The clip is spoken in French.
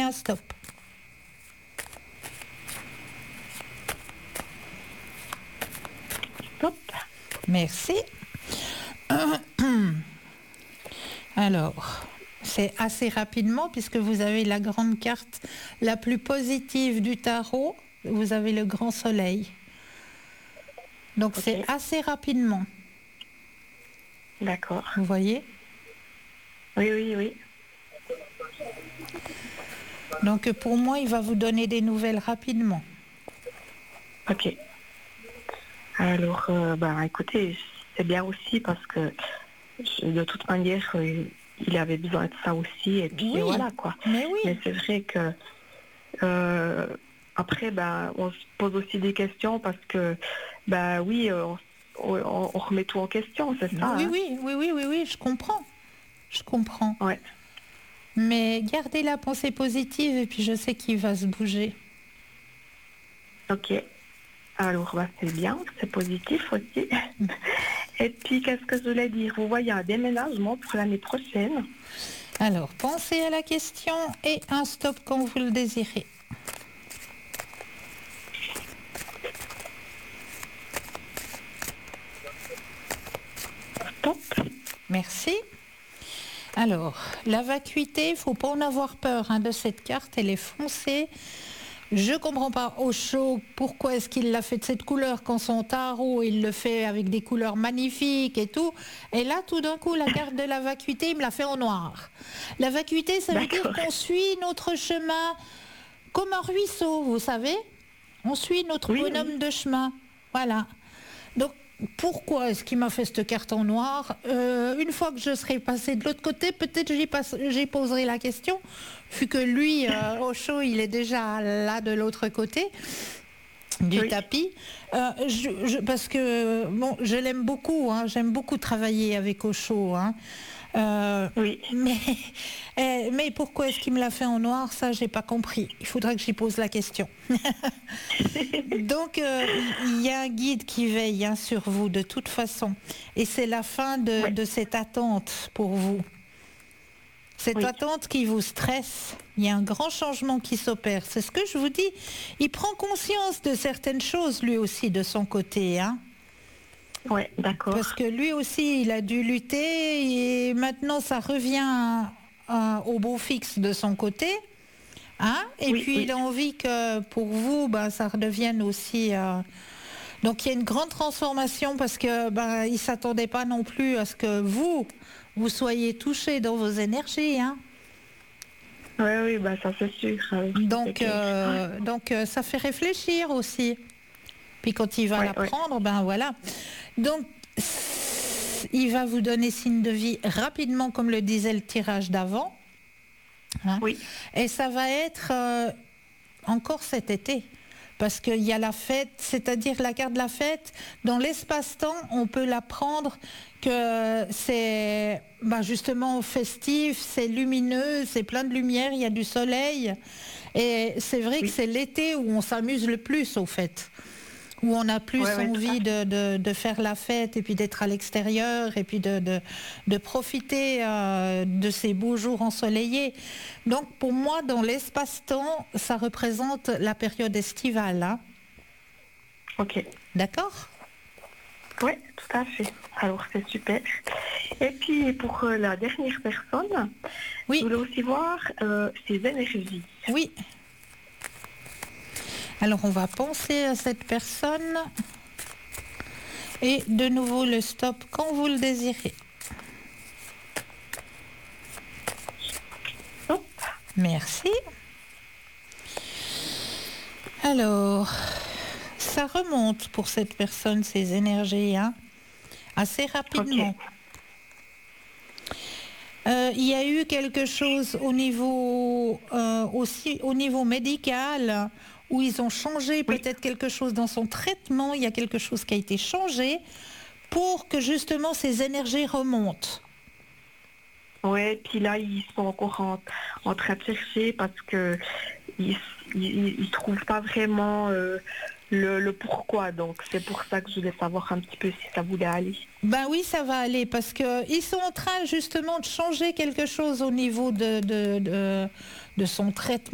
un stop. Stop. Merci. Alors, c'est assez rapidement puisque vous avez la grande carte la plus positive du tarot. Vous avez le grand soleil. Donc c'est assez rapidement. D'accord. Vous voyez ? Oui. Donc pour moi, il va vous donner des nouvelles rapidement. Ok. Alors, écoutez, c'est bien aussi parce que de toute manière, il avait besoin de ça aussi. Et puis voilà quoi. Mais oui. Mais c'est vrai que après, on se pose aussi des questions parce que, on remet tout en question, c'est ça. Oui, je comprends. Ouais. Mais gardez la pensée positive et puis je sais qu'il va se bouger. Ok. Alors, c'est bien, c'est positif aussi. Et puis, qu'est-ce que je voulais dire? Vous voyez un déménagement pour l'année prochaine. Alors, pensez à la question et un stop quand vous le désirez. Stop. Merci. Alors, la vacuité, il ne faut pas en avoir peur de cette carte, elle est foncée. Je ne comprends pas Osho pourquoi est-ce qu'il l'a fait de cette couleur quand son tarot, il le fait avec des couleurs magnifiques et tout. Et là, tout d'un coup, la carte de la vacuité, il me l'a fait en noir. La vacuité, ça veut dire qu'on suit notre chemin comme un ruisseau, vous savez. On suit notre bonhomme de chemin. Voilà. Donc, pourquoi est-ce qu'il m'a fait cette carte en noir? Une fois que je serai passée de l'autre côté, peut-être j'y poserai la question, vu que lui, Osho, il est déjà là de l'autre côté du tapis. Parce que, bon, je l'aime beaucoup, j'aime beaucoup travailler avec Osho. Mais pourquoi est-ce qu'il me l'a fait en noir? Ça, j'ai pas compris. Il faudra que j'y pose la question. Donc, il y a un guide qui veille sur vous de toute façon. Et c'est la fin de cette attente pour vous. Cette attente qui vous stresse. Il y a un grand changement qui s'opère. C'est ce que je vous dis. Il prend conscience de certaines choses, lui aussi, de son côté. Oui, d'accord. Parce que lui aussi, il a dû lutter et maintenant, ça revient au beau fixe de son côté. Et puis, il a envie que pour vous, ça redevienne aussi... Donc, il y a une grande transformation parce que il ne s'attendait pas non plus à ce que vous soyez touché dans vos énergies. Oui, ça c'est sûr. Donc, ça fait réfléchir aussi. Puis quand il va l'apprendre, voilà. Donc, il va vous donner signe de vie rapidement, comme le disait le tirage d'avant. Et ça va être encore cet été. Parce qu'il y a la fête, c'est-à-dire la carte de la fête, dans l'espace-temps, on peut l'apprendre que c'est justement festif, c'est lumineux, c'est plein de lumière, il y a du soleil. Et c'est vrai que c'est l'été où on s'amuse le plus, au fait. Où on a plus envie de faire la fête et puis d'être à l'extérieur et puis de profiter de ces beaux jours ensoleillés. Donc pour moi, dans l'espace-temps, ça représente la période estivale. Ok. D'accord ? Oui, tout à fait. Alors c'est super. Et puis pour la dernière personne, je voulais aussi voir ses énergies. Oui. Alors on va penser à cette personne et de nouveau le stop quand vous le désirez. Hop. Merci. Alors, ça remonte pour cette personne, ces énergies, assez rapidement. Il y a eu quelque chose au niveau aussi au niveau médical où ils ont changé peut-être quelque chose dans son traitement. Il y a quelque chose qui a été changé pour que justement ces énergies remontent. Oui, puis là ils sont encore en train de chercher parce que ils trouvent pas vraiment le pourquoi. Donc c'est pour ça que je voulais savoir un petit peu si ça voulait aller. Oui, ça va aller parce que ils sont en train justement de changer quelque chose au niveau de son traitement.